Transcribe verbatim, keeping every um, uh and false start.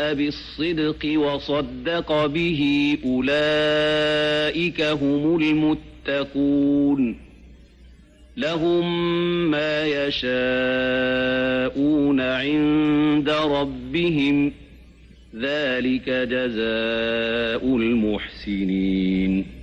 جاء بالصدق وصدق به أولئك هم المتقون لهم ما يشاءون عند ربهم ذلك جزاء المحسنين